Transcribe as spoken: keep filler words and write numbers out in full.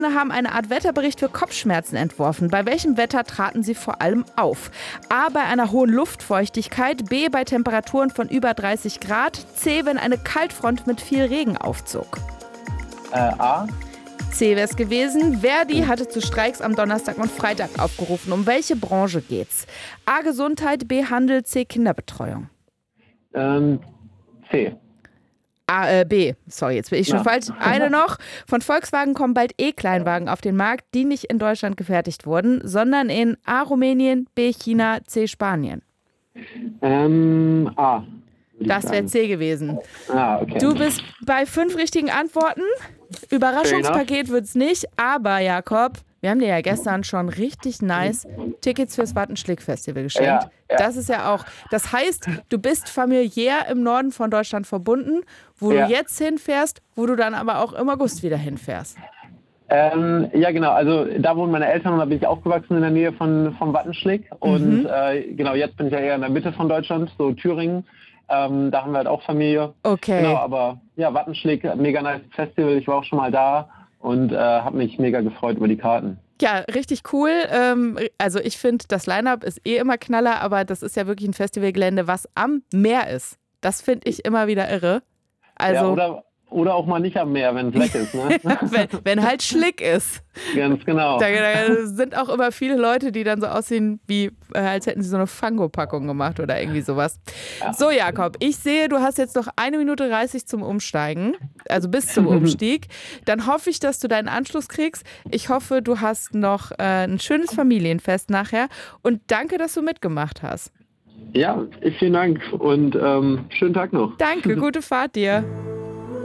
haben eine Art Wetterbericht für Kopfschmerzen entworfen. Bei welchem Wetter traten sie vor allem auf? A, bei einer hohen Luftfeuchtigkeit, B, bei Temperaturen von über dreißig Grad, C, wenn eine Kaltfront mit viel Regen aufzog. Äh, A. C wäre es gewesen. Verdi hatte zu Streiks am Donnerstag und Freitag aufgerufen. Um welche Branche geht's? A, Gesundheit, B, Handel, C, Kinderbetreuung. Ähm, C. A, äh, B. Sorry, jetzt bin ich schon Ja. falsch. Eine noch. Von Volkswagen kommen bald E-Kleinwagen auf den Markt, die nicht in Deutschland gefertigt wurden, sondern in A, Rumänien, B, China, C, Spanien. Ähm, A. Das wäre C gewesen. Ah, okay. Du bist bei fünf richtigen Antworten. Überraschungspaket wird's nicht, aber Jakob, wir haben dir ja gestern schon richtig nice Tickets fürs Wattenschlick-Festival geschenkt. Ja, ja. Das ist ja auch, das heißt, du bist familiär im Norden von Deutschland verbunden, wo Ja. du jetzt hinfährst, wo du dann aber auch im August wieder hinfährst. Ähm, ja, genau. Also da wohnen meine Eltern und da bin ich aufgewachsen in der Nähe von vom Wattenschlick. Und Mhm. äh, genau, jetzt bin ich ja eher in der Mitte von Deutschland, so Thüringen. Ähm, da haben wir halt auch Familie. Okay. Genau, aber ja, Wattenschlick, mega nice Festival. Ich war auch schon mal da und äh, habe mich mega gefreut über die Karten. Ja, richtig cool. Ähm, also ich finde, das Line-Up ist eh immer Knaller, aber das ist ja wirklich ein Festivalgelände, was am Meer ist. Das finde ich immer wieder irre. Also Ja, oder, oder auch mal nicht am Meer, wenn es weg ist. Ne? wenn, wenn halt Schlick ist. Ganz genau. Da, da sind auch immer viele Leute, die dann so aussehen, wie äh, als hätten sie so eine Fango-Packung gemacht oder irgendwie sowas. Ja. So, Jakob, ich sehe, du hast jetzt noch eine Minute dreißig zum Umsteigen, also bis zum Umstieg. Dann hoffe ich, dass du deinen Anschluss kriegst. Ich hoffe, du hast noch äh, ein schönes Familienfest nachher und danke, dass du mitgemacht hast. Ja, vielen Dank und ähm, schönen Tag noch. Danke, gute Fahrt dir.